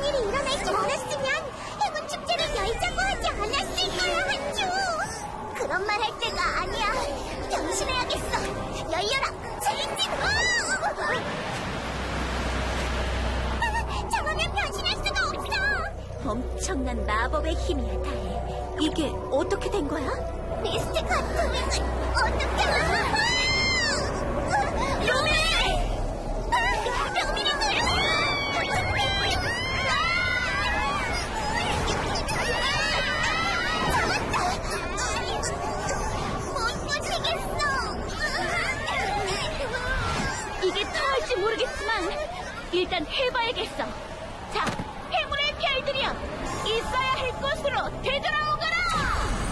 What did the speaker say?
일이 일어날 줄 알았으면 행운 축제를 열자고 하지 않았을 거야, 한주. 그런 말 할 때가 아니야. 변신해야겠어. 열려라, 체인지! 저러면 변신할 수가 없어. 엄청난 마법의 힘이야, 다해. 이게 어떻게 된 거야? 미스틱한 동행을 어떻게... 루미! 이게 통할지 모르겠지만 일단 해봐야겠어. 자, 행운의 별들이여, 있어야 할 곳으로 되돌아오라.